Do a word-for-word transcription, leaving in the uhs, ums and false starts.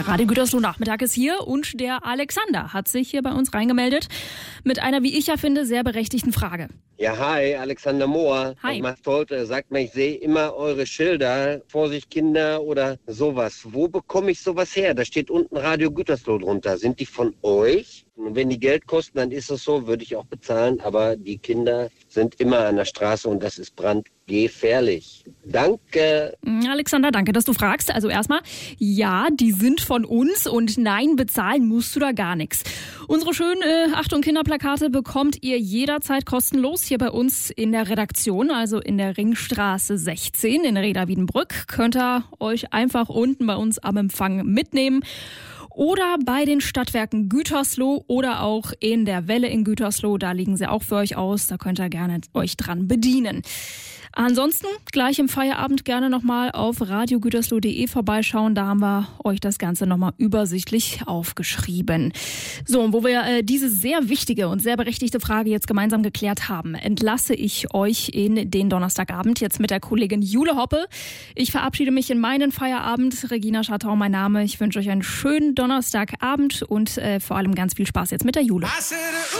Der Radio Gütersloh Nachmittag ist hier und der Alexander hat sich hier bei uns reingemeldet mit einer, wie ich ja finde, sehr berechtigten Frage. Ja, hi, Alexander Mohr. Hi. Ich macht heute, sagt mal, ich sehe immer eure Schilder, Vorsicht Kinder oder sowas. Wo bekomme ich sowas her? Da steht unten Radio Gütersloh drunter. Sind die von euch? Und wenn die Geld kosten, dann ist es so, würde ich auch bezahlen. Aber die Kinder sind immer an der Straße und das ist brandgefährlich. Danke. Alexander, danke, dass du fragst. Also erstmal, ja, die sind von uns und nein, bezahlen musst du da gar nichts. Unsere schönen äh, Achtung Kinderplakate bekommt ihr jederzeit kostenlos hier bei uns in der Redaktion, also in der Ringstraße sechzehn in Reda-Wiedenbrück. Könnt ihr euch einfach unten bei uns am Empfang mitnehmen. Oder bei den Stadtwerken Gütersloh oder auch in der Welle in Gütersloh. Da liegen sie auch für euch aus. Da könnt ihr gerne euch dran bedienen. Ansonsten gleich im Feierabend gerne nochmal auf radio gütersloh punkt de vorbeischauen. Da haben wir euch das Ganze nochmal übersichtlich aufgeschrieben. So, und wo wir äh, diese sehr wichtige und sehr berechtigte Frage jetzt gemeinsam geklärt haben, entlasse ich euch in den Donnerstagabend jetzt mit der Kollegin Jule Hoppe. Ich verabschiede mich in meinen Feierabend. Regina Schartau, mein Name. Ich wünsche euch einen schönen Donnerstagabend und äh, vor allem ganz viel Spaß jetzt mit der Jule.